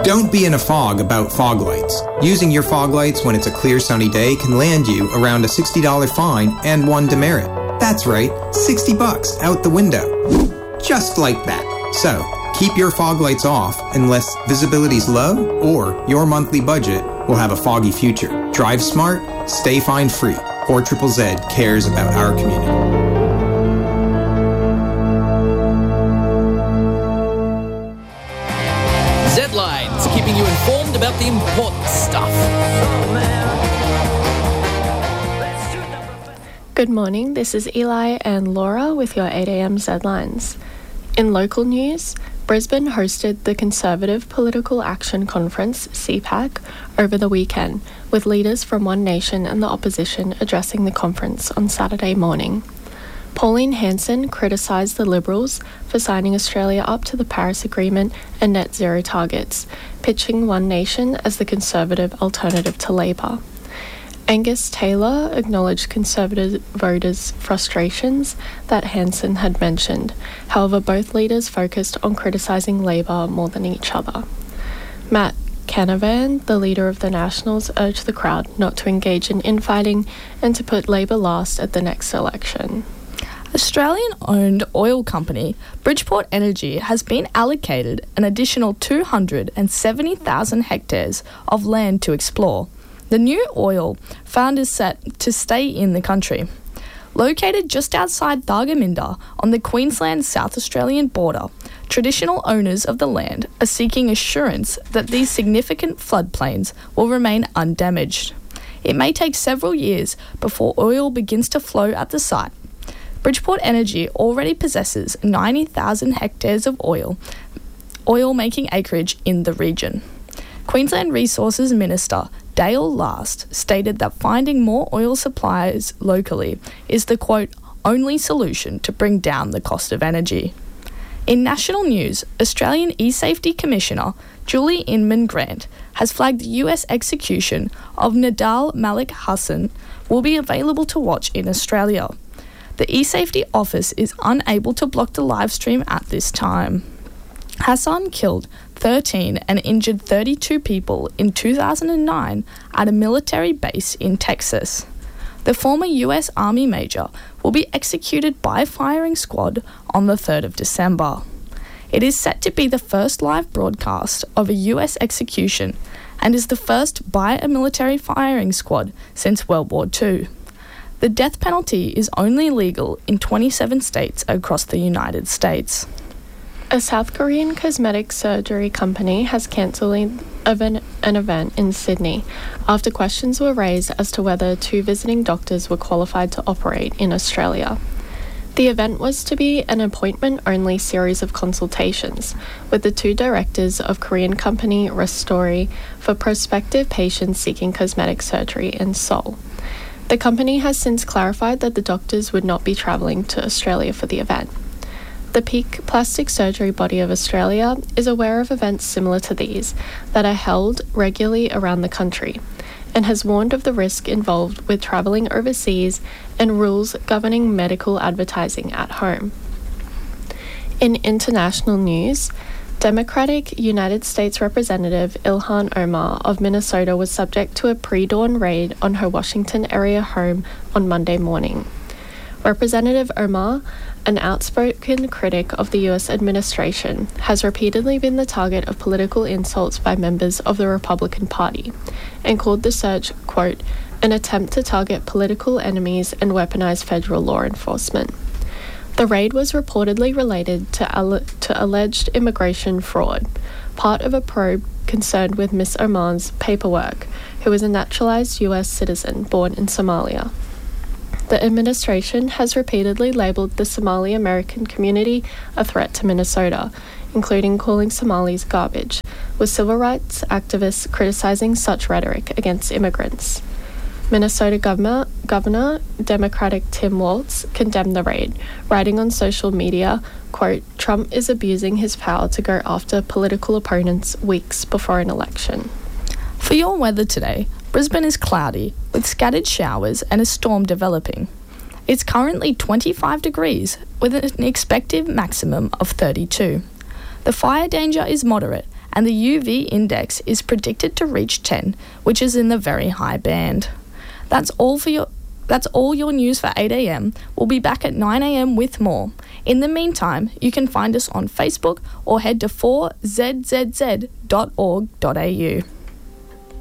Don't be in a fog about fog lights. Using your fog lights when it's a clear sunny day can land you around a $60 fine and 1 demerit. That's right, $60 out the window. Just like that. So, keep your fog lights off unless visibility's low or your monthly budget will have a foggy future. Drive smart, stay fine free. 4ZZZ cares about our community. Z-Lines, keeping you informed about the important stuff. Good morning, this is Eli and Laura with your 8am Z-Lines. In local news, Brisbane hosted the Conservative Political Action Conference, CPAC, over the weekend, with leaders from One Nation and the opposition addressing the conference on Saturday morning. Pauline Hanson criticised the Liberals for signing Australia up to the Paris Agreement and net zero targets, pitching One Nation as the Conservative alternative to Labor. Angus Taylor acknowledged Conservative voters' frustrations that Hanson had mentioned. However, both leaders focused on criticising Labor more than each other. Matt Canavan, the leader of the Nationals, urged the crowd not to engage in infighting and to put Labor last at the next election. Australian-owned oil company Bridgeport Energy has been allocated an additional 270,000 hectares of land to explore. The new oil fund is set to stay in the country. Located just outside Thargomindah on the Queensland-South Australian border, traditional owners of the land are seeking assurance that these significant floodplains will remain undamaged. It may take several years before oil begins to flow at the site. Bridgeport Energy already possesses 90,000 hectares of oil-making acreage in the region. Queensland Resources Minister Dale Last stated that finding more oil supplies locally is the, quote, only solution to bring down the cost of energy. In national news, Australian eSafety Commissioner Julie Inman Grant has flagged the US execution of Nadal Malik Hassan will be available to watch in Australia. The eSafety office is unable to block the live stream at this time. Hassan killed 13 and injured 32 people in 2009 at a military base in Texas. The former US Army major will be executed by a firing squad on the 3rd of December. It is set to be the first live broadcast of a US execution and is the first by a military firing squad since World War II. The death penalty is only legal in 27 states across the United States. A South Korean cosmetic surgery company has cancelled an event in Sydney after questions were raised as to whether 2 visiting doctors were qualified to operate in Australia. The event was to be an appointment-only series of consultations with the 2 directors of Korean company Restori for prospective patients seeking cosmetic surgery in Seoul. The company has since clarified that the doctors would not be travelling to Australia for the event. The Peak Plastic Surgery Body of Australia is aware of events similar to these that are held regularly around the country and has warned of the risk involved with travelling overseas and rules governing medical advertising at home. In international news, Democratic United States Representative Ilhan Omar of Minnesota was subject to a pre-dawn raid on her Washington area home on Monday morning. Representative Omar, an outspoken critic of the US administration, has repeatedly been the target of political insults by members of the Republican Party and called the search, quote, an attempt to target political enemies and weaponize federal law enforcement. The raid was reportedly related to alleged immigration fraud, part of a probe concerned with Ms. Omar's paperwork, who is a naturalized US citizen born in Somalia. The administration has repeatedly labelled the Somali American community a threat to Minnesota, including calling Somalis garbage, with civil rights activists criticising such rhetoric against immigrants. Minnesota Governor Democratic Tim Walz condemned the raid, writing on social media, quote, Trump is abusing his power to go after political opponents weeks before an election. For your weather today, Brisbane is cloudy, with scattered showers and a storm developing. It's currently 25 degrees, with an expected maximum of 32. The fire danger is moderate, and the UV index is predicted to reach 10, which is in the very high band. That's all your news for 8 a.m. We'll be back at 9 a.m. with more. In the meantime, you can find us on Facebook or head to 4zzz.org.au.